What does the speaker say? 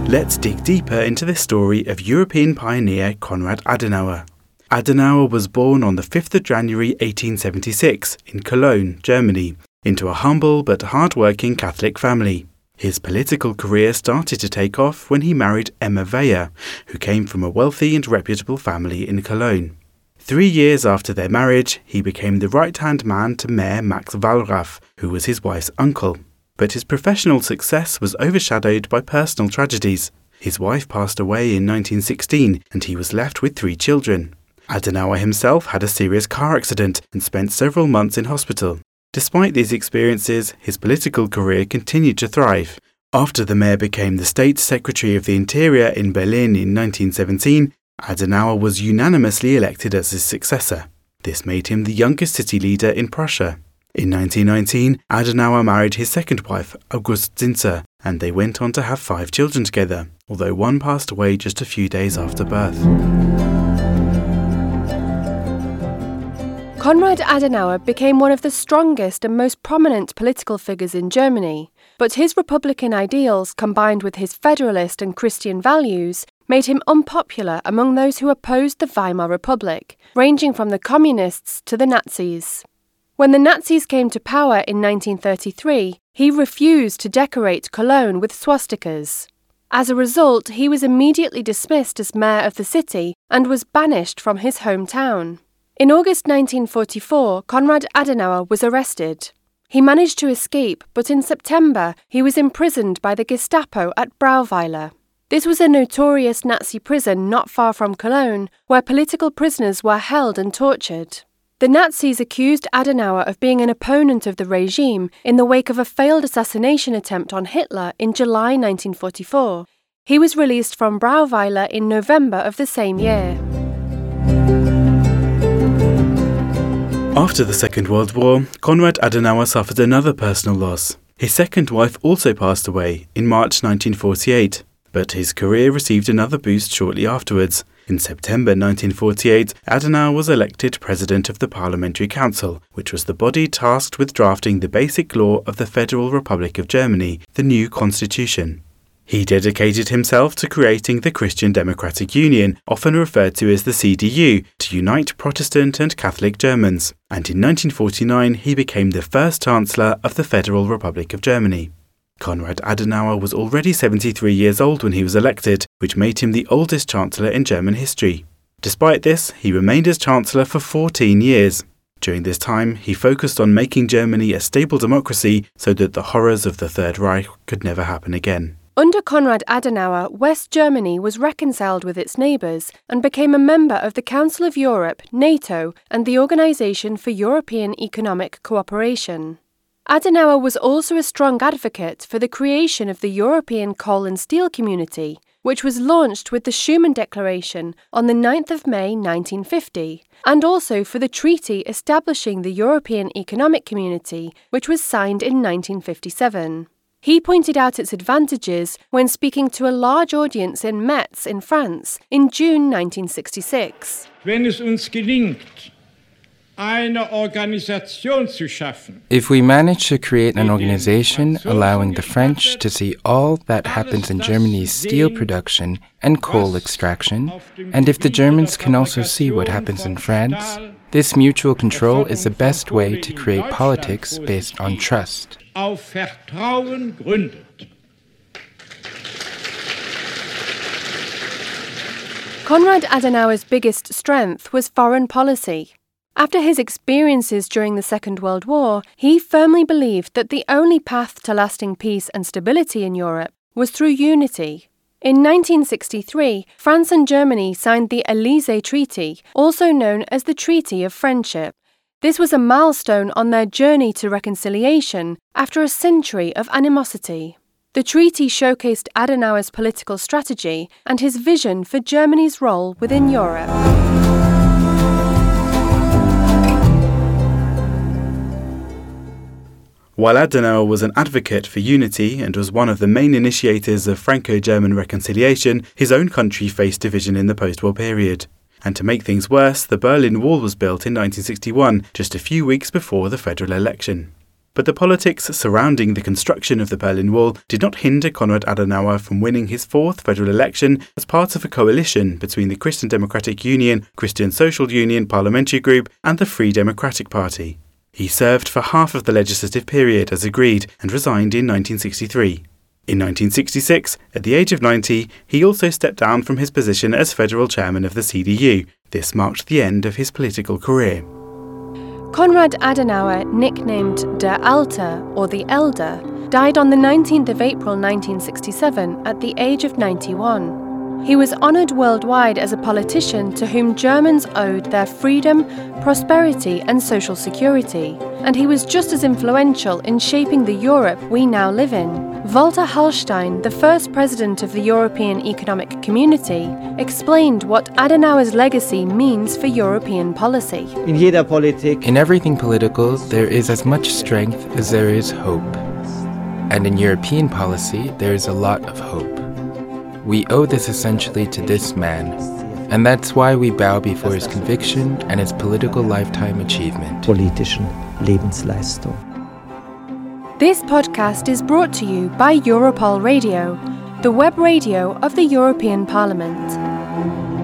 Let's dig deeper into the story of European pioneer Konrad Adenauer. Adenauer was born on the 5th of January 1876 in Cologne, Germany, into a humble but hard-working Catholic family. His political career started to take off when he married Emma Weyer, who came from a wealthy and reputable family in Cologne. 3 years after their marriage, he became the right-hand man to Mayor Max Wallraff, who was his wife's uncle. But his professional success was overshadowed by personal tragedies. His wife passed away in 1916 and he was left with 3 children. Adenauer himself had a serious car accident and spent several months in hospital. Despite these experiences, his political career continued to thrive. After the mayor became the State Secretary of the Interior in Berlin in 1917, Adenauer was unanimously elected as his successor. This made him the youngest city leader in Prussia. In 1919, Adenauer married his second wife, August Zinser, and they went on to have 5 children together, although one passed away just a few days after birth. Konrad Adenauer became one of the strongest and most prominent political figures in Germany, but his Republican ideals, combined with his federalist and Christian values, made him unpopular among those who opposed the Weimar Republic, ranging from the Communists to the Nazis. When the Nazis came to power in 1933, he refused to decorate Cologne with swastikas. As a result, he was immediately dismissed as mayor of the city and was banished from his hometown. In August 1944, Konrad Adenauer was arrested. He managed to escape, but in September he was imprisoned by the Gestapo at Brauweiler. This was a notorious Nazi prison not far from Cologne, where political prisoners were held and tortured. The Nazis accused Adenauer of being an opponent of the regime in the wake of a failed assassination attempt on Hitler in July 1944. He was released from Brauweiler in November of the same year. After the Second World War, Konrad Adenauer suffered another personal loss. His second wife also passed away in March 1948, but his career received another boost shortly afterwards. In September 1948, Adenauer was elected President of the Parliamentary Council, which was the body tasked with drafting the basic law of the Federal Republic of Germany, the new constitution. He dedicated himself to creating the Christian Democratic Union, often referred to as the CDU, to unite Protestant and Catholic Germans, and in 1949 he became the first Chancellor of the Federal Republic of Germany. Konrad Adenauer was already 73 years old when he was elected, which made him the oldest Chancellor in German history. Despite this, he remained as Chancellor for 14 years. During this time, he focused on making Germany a stable democracy so that the horrors of the Third Reich could never happen again. Under Konrad Adenauer, West Germany was reconciled with its neighbours and became a member of the Council of Europe, NATO, and the Organisation for European Economic Cooperation. Adenauer was also a strong advocate for the creation of the European Coal and Steel Community, which was launched with the Schuman Declaration on the 9th of May 1950, and also for the treaty establishing the European Economic Community, which was signed in 1957. He pointed out its advantages when speaking to a large audience in Metz in France in June 1966. Wenn es uns gelingt, if we manage to create an organization allowing the French to see all that happens in Germany's steel production and coal extraction, and if the Germans can also see what happens in France, this mutual control is the best way to create politics based on trust. Konrad Adenauer's biggest strength was foreign policy. After his experiences during the Second World War, he firmly believed that the only path to lasting peace and stability in Europe was through unity. In 1963, France and Germany signed the Élysée Treaty, also known as the Treaty of Friendship. This was a milestone on their journey to reconciliation after a century of animosity. The treaty showcased Adenauer's political strategy and his vision for Germany's role within Europe. While Adenauer was an advocate for unity and was one of the main initiators of Franco-German reconciliation, his own country faced division in the post-war period. And to make things worse, the Berlin Wall was built in 1961, just a few weeks before the federal election. But the politics surrounding the construction of the Berlin Wall did not hinder Konrad Adenauer from winning his fourth federal election as part of a coalition between the Christian Democratic Union, Christian Social Union Parliamentary Group and the Free Democratic Party. He served for half of the legislative period as agreed and resigned in 1963. In 1966, at the age of 90, he also stepped down from his position as federal chairman of the CDU. This marked the end of his political career. Konrad Adenauer, nicknamed Der Alte, or the Elder, died on the 19th of April 1967 at the age of 91. He was honoured worldwide as a politician to whom Germans owed their freedom, prosperity and social security, and he was just as influential in shaping the Europe we now live in. Walter Hallstein, the first president of the European Economic Community, explained what Adenauer's legacy means for European policy. In everything political, there is as much strength as there is hope. And in European policy, there is a lot of hope. We owe this essentially to this man, and that's why we bow before his conviction and his political lifetime achievement. Politischen Lebensleistung. This podcast is brought to you by Europol Radio, the web radio of the European Parliament.